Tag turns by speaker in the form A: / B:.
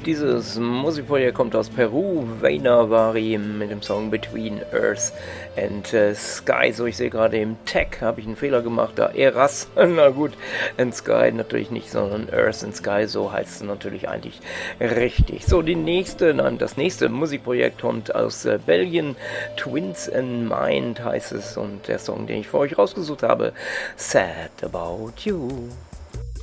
A: Dieses Musikprojekt kommt aus Peru, Vainavari mit dem Song Between Earth and Sky. So, ich sehe gerade im Tag, habe ich einen Fehler gemacht, da Eras, na gut, and Sky natürlich nicht, sondern Earth and Sky, so heißt es natürlich eigentlich richtig. So, das nächste Musikprojekt kommt aus Belgien, Twins in Mind heißt es, und der Song, den ich für euch rausgesucht habe, Sad About You.